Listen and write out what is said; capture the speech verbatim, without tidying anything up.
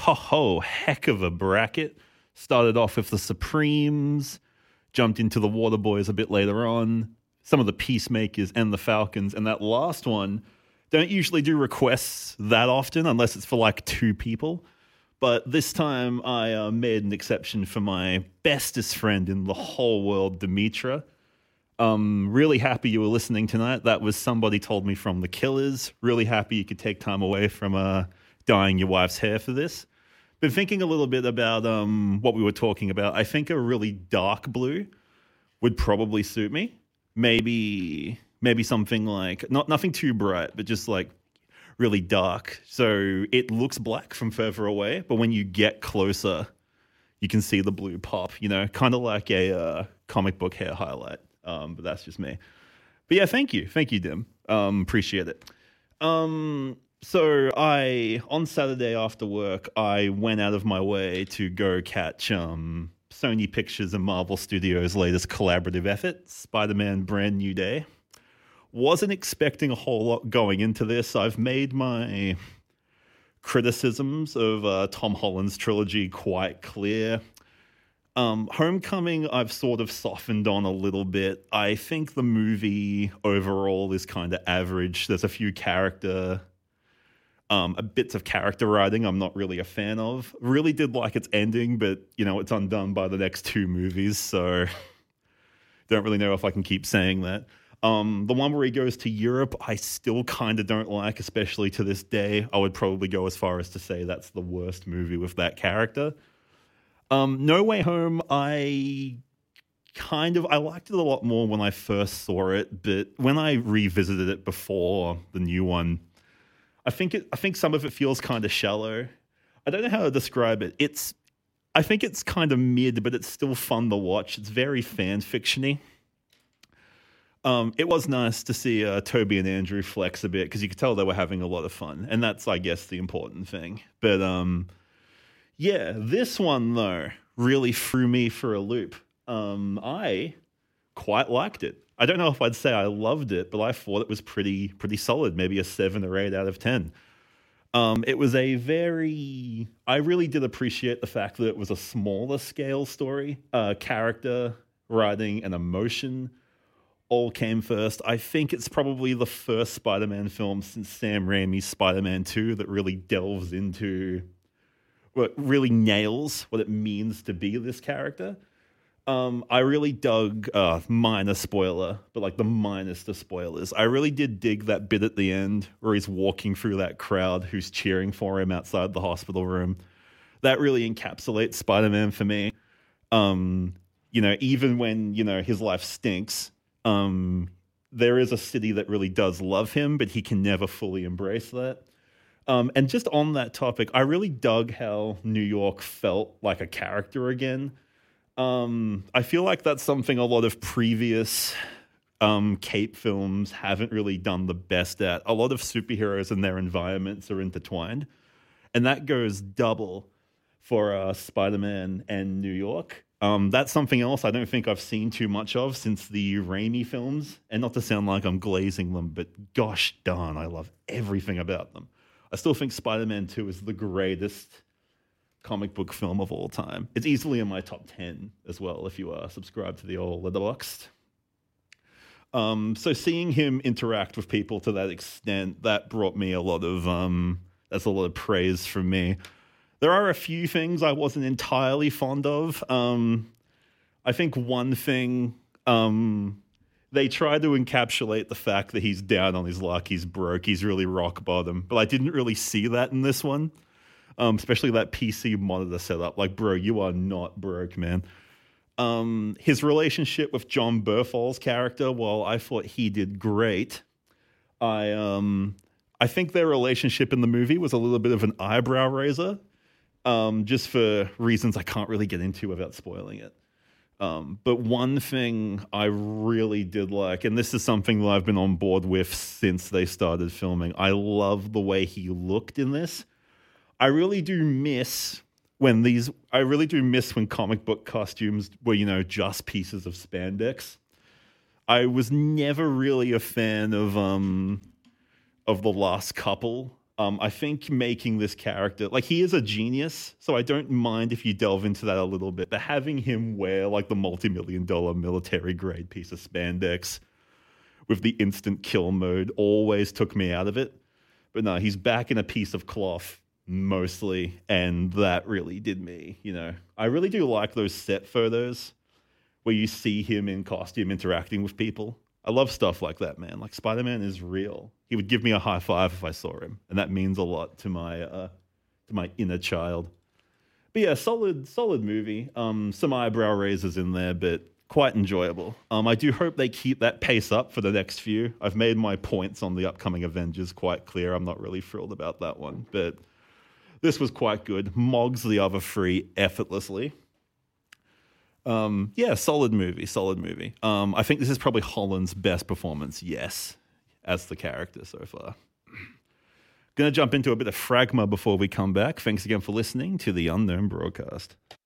ho ho, heck of a bracket. Started off with the Supremes, jumped into the Waterboys a bit later on, some of the Peacemakers and the Falcons, and that last one, don't usually do requests that often unless it's for like two people. But this time I uh, made an exception for my bestest friend in the whole world, Dimitra. Um, really happy you were listening tonight. That was Somebody Told Me from The Killers. Really happy you could take time away from uh, dyeing your wife's hair for this. Been thinking a little bit about um, what we were talking about. I think a really dark blue would probably suit me. Maybe maybe something like, not nothing too bright, but just like really dark. So it looks black from further away, but when you get closer, you can see the blue pop, you know, kind of like a uh, comic book hair highlight. Um, but that's just me. But yeah, thank you. Thank you, Dim. Um, appreciate it. Um, so I, on Saturday after work, I went out of my way to go catch um, Sony Pictures and Marvel Studios' latest collaborative effort, Spider-Man Brand New Day. Wasn't expecting a whole lot going into this. I've made my criticisms of uh, Tom Holland's trilogy quite clear. Um, Homecoming, I've sort of softened on a little bit. I think the movie overall is kind of average. There's a few character, um, a bits of character writing I'm not really a fan of. Really did like its ending, but, you know, it's undone by the next two movies, so don't really know if I can keep saying that. Um, the one where he goes to Europe, I still kind of don't like, especially to this day. I would probably go as far as to say that's the worst movie with that character. Um, No Way Home, I kind of, I liked it a lot more when I first saw it, but when I revisited it before the new one, I think it, I think some of it feels kind of shallow. I don't know how to describe it. It's, I think it's kind of mid, but it's still fun to watch. It's very fan fiction-y. Um, it was nice to see uh, Toby and Andrew flex a bit because you could tell they were having a lot of fun, and that's, I guess, the important thing. But um, yeah, this one though really threw me for a loop. Um, I quite liked it. I don't know if I'd say I loved it, but I thought it was pretty pretty solid, maybe a seven or eight out of ten. Um, it was a very, I really did appreciate the fact that it was a smaller scale story, uh, character, writing, and emotion all came first. I think it's probably the first Spider-Man film since Sam Raimi's Spider-Man two that really delves into, what really nails what it means to be this character. Um, I really dug, uh, minor spoiler, but like the minus of spoilers. I really did dig that bit at the end where he's walking through that crowd who's cheering for him outside the hospital room. That really encapsulates Spider-Man for me. Um, you know, even when, you know, his life stinks, Um, there is a city that really does love him, but he can never fully embrace that. Um, and just on that topic, I really dug how New York felt like a character again. Um, I feel like that's something a lot of previous um, Cape films haven't really done the best at. A lot of superheroes and their environments are intertwined, and that goes double for uh, Spider-Man and New York. Um, that's something else I don't think I've seen too much of since the Raimi films. And not to sound like I'm glazing them, but gosh darn, I love everything about them. I still think Spider-Man two is the greatest comic book film of all time. It's easily in my top ten as well, if you are subscribed to the old Letterboxd. Um, so seeing him interact with people to that extent, that brought me a lot of, um, that's a lot of praise from me. There are a few things I wasn't entirely fond of. Um, I think one thing, um, they try to encapsulate the fact that he's down on his luck, he's broke, he's really rock bottom. But I didn't really see that in this one, um, especially that P C monitor setup. Like, bro, you are not broke, man. Um, his relationship with John Berthold's character, while I thought he did great, I um, I think their relationship in the movie was a little bit of an eyebrow raiser. Um, just for reasons I can't really get into without spoiling it. Um, but one thing I really did like, and this is something that I've been on board with since they started filming, I love the way he looked in this. I really do miss when these, I really do miss when comic book costumes were, you know, just pieces of spandex. I was never really a fan of, um, of the last couple Um, I think making this character, like he is a genius, so I don't mind if you delve into that a little bit. But having him wear like the multi-million dollar military grade piece of spandex with the instant kill mode always took me out of it. But no, he's back in a piece of cloth mostly, and that really did me, you know. I really do like those set photos where you see him in costume interacting with people. I love stuff like that, man. Like Spider-Man is real. He would give me a high five if I saw him, and that means a lot to my uh, to my inner child. But yeah, solid, solid movie. Um, some eyebrow raisers in there, but quite enjoyable. Um, I do hope they keep that pace up for the next few. I've made my points on the upcoming Avengers quite clear. I'm not really thrilled about that one, but this was quite good. Mogs the other three effortlessly. Um, yeah, solid movie, solid movie. Um, I think this is probably Holland's best performance, yes, as the character so far. Going to jump into a bit of Fragma before we come back. Thanks again for listening to the Unknown Broadcast.